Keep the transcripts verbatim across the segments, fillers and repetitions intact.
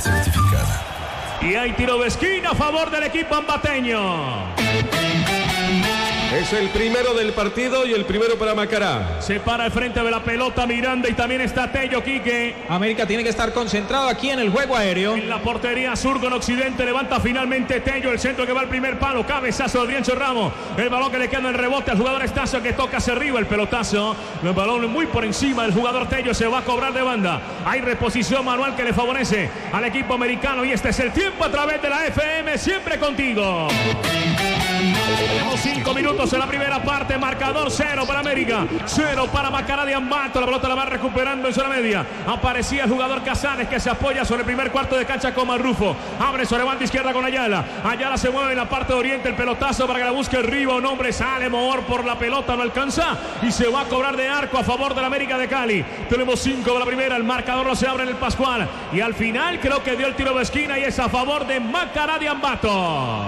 certificada. Y hay tiro de esquina a favor del equipo ambateño. Es el primero del partido y el primero para Macará. Se para al frente de la pelota Miranda y también está Tello, Quique. América tiene que estar concentrado aquí en el juego aéreo. En la portería sur con Occidente levanta finalmente Tello, el centro que va al primer palo, cabezazo de Adrián Ramos. El balón que le queda en el rebote al jugador Estacio que toca hacia arriba el pelotazo. El balón muy por encima del jugador Tello, se va a cobrar de banda. Hay reposición manual que le favorece al equipo americano y este es el tiempo a través de la F M, siempre contigo. Tenemos cinco minutos en la primera parte. Marcador cero para América, cero para Macará de Ambato. La pelota la va recuperando en zona media. Aparecía el jugador Casares que se apoya sobre el primer cuarto de cancha con Marrufo. Abre sobre banda izquierda con Ayala. Ayala se mueve en la parte de oriente. El pelotazo para que la busque arriba. Un hombre sale Moor por la pelota, no alcanza. Y se va a cobrar de arco a favor de la América de Cali. Tenemos cinco de la primera. El marcador no se abre en el Pascual. Y al final creo que dio el tiro de esquina y es a favor de Macará de Ambato.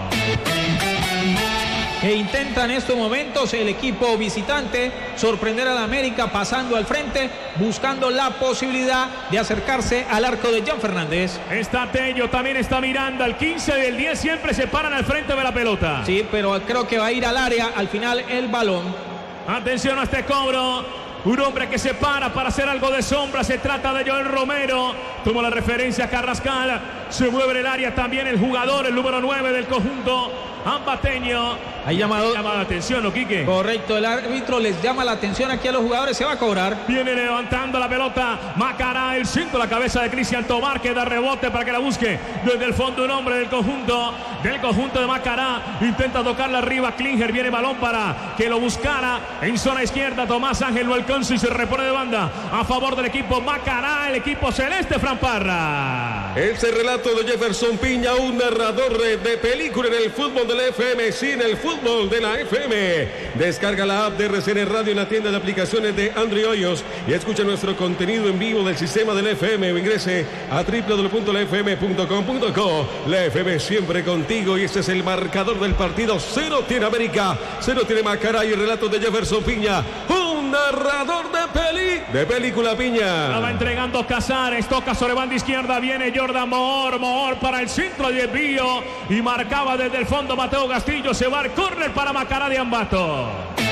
E intenta en estos momentos el equipo visitante sorprender a la América pasando al frente, buscando la posibilidad de acercarse al arco de Jan Fernández. Está Tello, también está Miranda, el quince y el diez siempre se paran al frente de la pelota. Sí, pero creo que va a ir al área al final el balón. Atención a este cobro. Un hombre que se para para hacer algo de sombra. Se trata de Joel Romero. Toma la referencia Carrascal. Se mueve en el área también el jugador, el número nueve del conjunto ambateño. Hay llamado. Llama la atención, ¿no, Quique? Correcto, el árbitro les llama la atención aquí a los jugadores. Se va a cobrar. Viene levantando la pelota Macará, el centro, la cabeza de Cristian Tobar que da rebote para que la busque desde el fondo un hombre del conjunto del conjunto de Macará. Intenta tocarla arriba Klinger. Viene balón para que lo buscara en zona izquierda. Tomás Ángel lo alcanza y se repone de banda a favor del equipo Macará, el equipo celeste. Fran Parra. Este relato de Jefferson Piña, un narrador de película en el fútbol de la F M, sí, en el fútbol de la F M. Descarga la app de R C N Radio en la tienda de aplicaciones de Android Hoyos y escucha nuestro contenido en vivo del sistema de la F M o ingrese a doble u doble u doble u punto la f m punto com punto co. La F M siempre contigo y este es el marcador del partido. Cero tiene América, cero tiene Macará y el relato de Jefferson Piña. Un narrador de peli, de película Piña. La va entregando Casares, toca sobre banda izquierda, viene Jordan Moor, Moor para el centro de desvío y marcaba desde el fondo Mateo Castillo. Se va al córner para Macará de Ambato.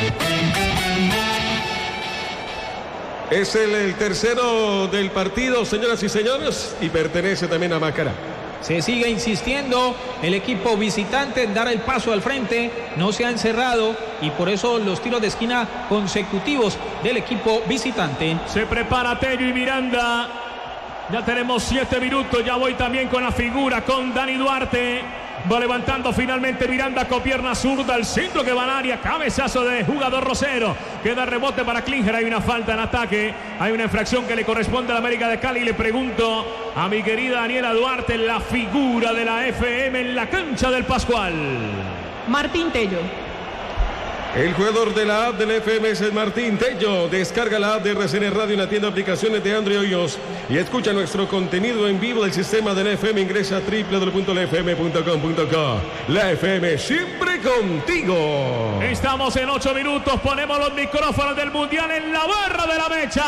Es el, el tercero del partido, señoras y señores, y pertenece también a Macará. Se sigue insistiendo el equipo visitante en dar el paso al frente, no se ha encerrado y por eso los tiros de esquina consecutivos del equipo visitante. Se prepara Tello y Miranda. Ya tenemos siete minutos, ya voy también con la figura, con Dani Duarte. Va levantando finalmente Miranda con pierna zurda al centro que va al área. Cabezazo de jugador Rosero. Queda rebote para Klinger. Hay una falta en ataque. Hay una infracción que le corresponde a la América de Cali. Le pregunto a mi querida Daniela Duarte, la figura de la F M en la cancha del Pascual. Martín Tello. El jugador de la app de la F M es el Martín Tello. Descarga la app de R C N Radio en la tienda de aplicaciones de Android Hoyos y escucha nuestro contenido en vivo del sistema de la F M. Ingresa a doble u doble u doble u punto la f m punto com punto co. La F M siempre contigo. Estamos en ocho minutos. Ponemos los micrófonos del Mundial en la barra de la mecha.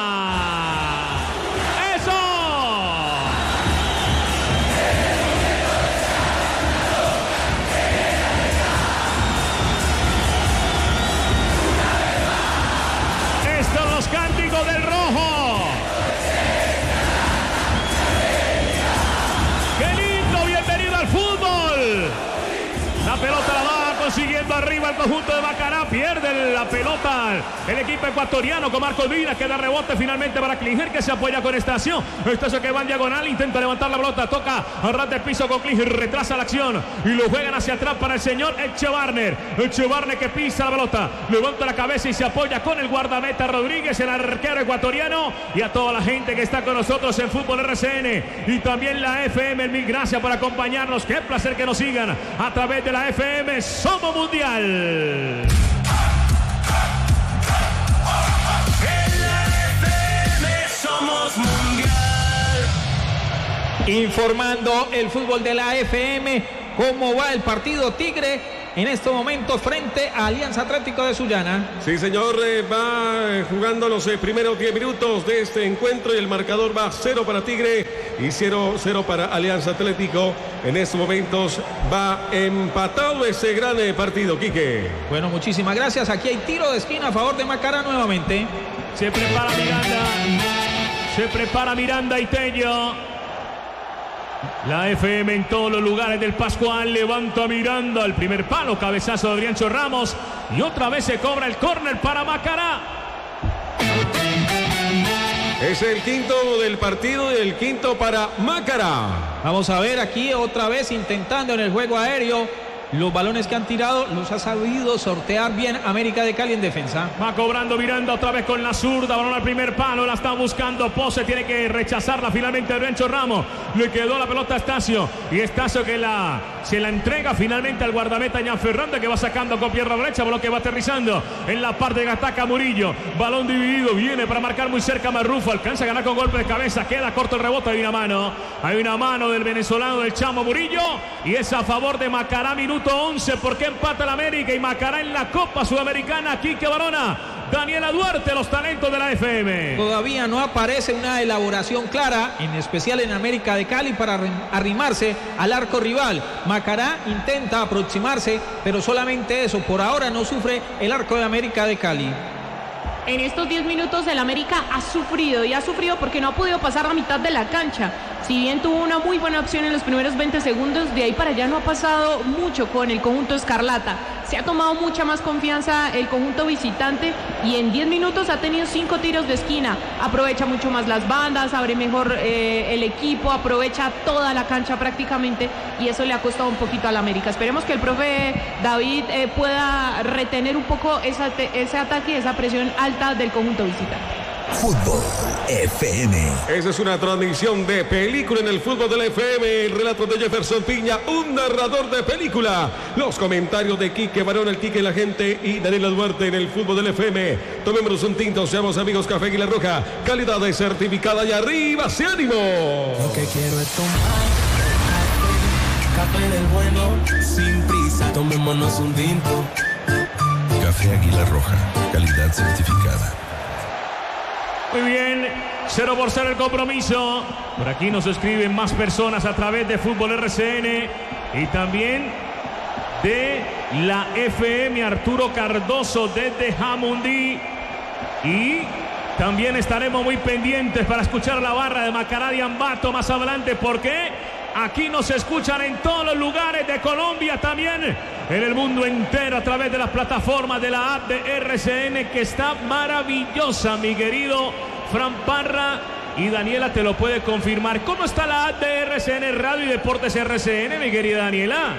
¡Eso! Cántico del rojo. ¡Qué lindo! Bienvenido al fútbol. La pelota la va consiguiendo arriba el conjunto de Macará. Pierde la pelota el equipo ecuatoriano con Marcos Vida. Queda rebote finalmente para Klinger que se apoya con Estacio. Estacio que va en diagonal. Intenta levantar la pelota. Toca a ras de piso con Klinger. Retrasa la acción. Y lo juegan hacia atrás para el señor Echevarner. Echevarner que pisa la pelota. Levanta la cabeza y se apoya con el guardameta Rodríguez, el arquero ecuatoriano. Y a toda la gente que está con nosotros en Fútbol R C N. Y también la F M. Mil gracias por acompañarnos. Qué placer que nos sigan a través de la F M. Somos Mundial. Informando el fútbol de la F M, cómo va el partido Tigre en este momento frente a Alianza Atlético de Sullana. Sí, señor, eh, va jugando los eh, primeros diez minutos de este encuentro y el marcador va cero para Tigre y cero cero para Alianza Atlético. En estos momentos va empatado ese gran eh, partido, Quique. Bueno, muchísimas gracias. Aquí hay tiro de esquina a favor de Macará nuevamente. Se prepara Miranda. Se prepara Miranda y Tello. La F M en todos los lugares del Pascual. Levanta Miranda al primer palo. Cabezazo de Adriancho Ramos. Y otra vez se cobra el córner para Macará. Es el quinto del partido y el quinto para Macará. Vamos a ver aquí otra vez intentando en el juego aéreo. Los balones que han tirado los ha sabido sortear bien América de Cali en defensa. Va cobrando Miranda otra vez con la zurda. Balón al primer palo. La está buscando Pose. Tiene que rechazarla finalmente Adriancho Ramos. Le quedó la pelota a Estacio. Y Estacio que la, se la entrega finalmente al guardameta Jan Ferrante, que va sacando con pierna derecha. Balón que va aterrizando en la parte que ataca Murillo. Balón dividido. Viene para marcar muy cerca Marrufo. Alcanza a ganar con golpe de cabeza. Queda corto el rebote. Hay una mano. Hay una mano del venezolano del Chamo Murillo. Y es a favor de Macará. Minuto once, porque empata el América y Macará en la Copa Sudamericana. Quique Barona, Daniela Duarte, los talentos de la F M. Todavía no aparece una elaboración clara, en especial en América de Cali, para arrimarse al arco rival. Macará intenta aproximarse, pero solamente eso. Por ahora no sufre el arco de América de Cali. En estos diez minutos el América ha sufrido y ha sufrido porque no ha podido pasar la mitad de la cancha. Si bien tuvo una muy buena opción en los primeros veinte segundos, de ahí para allá no ha pasado mucho con el conjunto escarlata. Se ha tomado mucha más confianza el conjunto visitante y en diez minutos ha tenido cinco tiros de esquina. Aprovecha mucho más las bandas, abre mejor eh, el equipo, aprovecha toda la cancha prácticamente y eso le ha costado un poquito al América. Esperemos que el profe David eh, pueda retener un poco esa, ese ataque y esa presión alta del conjunto visitante. Fútbol F M. Esa es una transmisión de película en el fútbol de la F M. El relato de Jefferson Piña, un narrador de película. Los comentarios de Quique Barón, el Quique, la gente y Daniela Duarte en el fútbol del F M. Tomémonos un tinto, seamos amigos. Café Águila Roja, calidad de certificada y arriba, ¡se ánimo! Lo que quiero es tomar café, café del bueno, sin prisa. Tomémonos un tinto. Café Águila Roja, calidad certificada. Muy bien, cero por cero el compromiso. Por aquí nos escriben más personas a través de Fútbol R C N y también de la F M. Arturo Cardoso desde Jamundí. Y también estaremos muy pendientes para escuchar la barra de Macará de Ambato más adelante, porque aquí nos escuchan en todos los lugares de Colombia, también en el mundo entero a través de las plataformas de la app de R C N, que está maravillosa, mi querido Fran Parra. Y Daniela te lo puede confirmar. ¿Cómo está la app de R C N Radio y Deportes R C N, mi querida Daniela?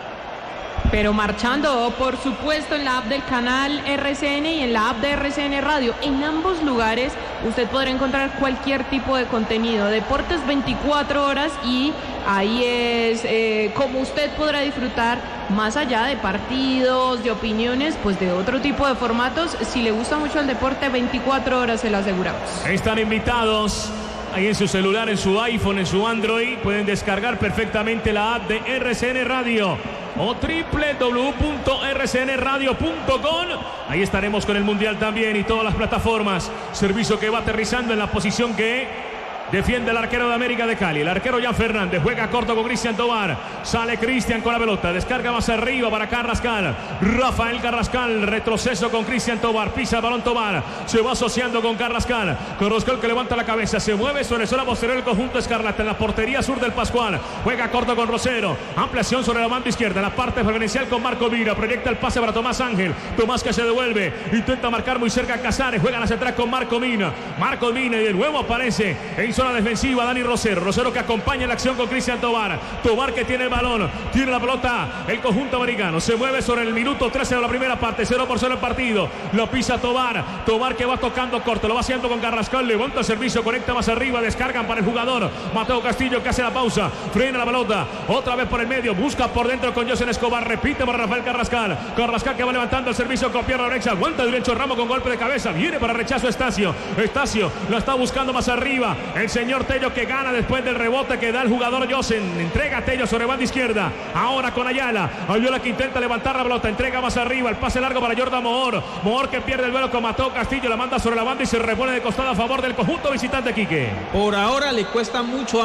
Pero marchando, por supuesto, en la app del canal R C N y en la app de R C N Radio. En ambos lugares usted podrá encontrar cualquier tipo de contenido. Deportes veinticuatro horas y ahí es eh, como usted podrá disfrutar, más allá de partidos, de opiniones, pues de otro tipo de formatos. Si le gusta mucho el deporte, veinticuatro horas se lo aseguramos. Están invitados. Ahí en su celular, en su iPhone, en su Android, pueden descargar perfectamente la app de R C N Radio o doble u doble u doble u punto r c n radio punto com. Ahí estaremos con el Mundial también y todas las plataformas. Servicio que va aterrizando en la posición que defiende el arquero de América de Cali. El arquero Jan Fernández juega corto con Cristian Tobar. Sale Cristian con la pelota. Descarga más arriba para Carrascal. Rafael Carrascal. Retroceso con Cristian Tobar. Pisa el balón Tobar. Se va asociando con Carrascal. Carrascal que levanta la cabeza. Se mueve sobre zona posterior el conjunto escarlata. En la portería sur del Pascual. Juega corto con Rosero. Ampliación sobre la banda izquierda. En la parte preferencial con Marco Vira. Proyecta el pase para Tomás Ángel. Tomás que se devuelve. Intenta marcar muy cerca a Casares. Juegan hacia atrás con Marco Mina. Marco Mina y de nuevo aparece en zona defensiva Dani Rosero. Rosero que acompaña la acción con Cristian Tobar. Tobar que tiene el balón. Tiene la pelota el conjunto americano. Se mueve sobre el minuto trece de la primera parte. cero por cero el partido. Lo pisa Tobar. Tobar que va tocando corto. Lo va haciendo con Carrascal. Levanta el servicio. Conecta más arriba. Descargan para el jugador Mateo Castillo, que hace la pausa. Frena la pelota. Otra vez por el medio. Busca por dentro con José Escobar. Repite para Rafael Carrascal. Carrascal que va levantando el servicio con pierna derecha. Aguanta derecho Ramos con golpe de cabeza. Viene para rechazo Estacio. Estacio lo está buscando más arriba. En El señor Tello que gana después del rebote que da el jugador Josen. Entrega a Tello sobre banda izquierda. Ahora con Ayala. Ayala que intenta levantar la pelota. Entrega más arriba. El pase largo para Jordan Moore. Moore que pierde el duelo con Mateo Castillo. La manda sobre la banda y se repone de costado a favor del conjunto visitante, Quique. Por ahora le cuesta mucho